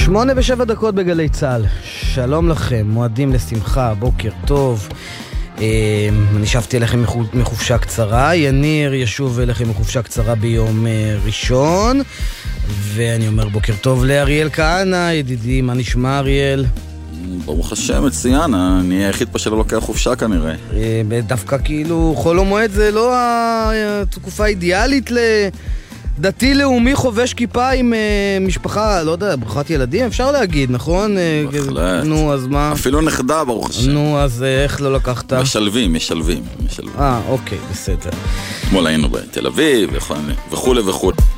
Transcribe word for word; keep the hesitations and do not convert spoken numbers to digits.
שמונה ושבע דקות בגלי צהל. שלום לכם, מועדים לשמחה, בוקר טוב. אני שבתי אליכם מחופשה קצרה, יניר ישוב אליכם מחופשה קצרה ביום ראשון, ואני אומר בוקר טוב לאריאל כהנא, ידידי, מה נשמע אריאל? ברוך השם, מצוין, אני היחיד פה שלא לוקח חופשה כנראה. דווקא כאילו חול המועד זה לא התקופה האידיאלית לדתי לאומי חובש כיפה עם משפחה, לא יודע, ברוכת ילדים, אפשר להגיד, נכון? בהחלט. נו, אז מה? אפילו נכדה, ברוך השם. נו, אז איך לא לקחת? משלבים, משלבים. אה, אוקיי, בסדר. אתמול היינו בתל אביב וכו' וכו'.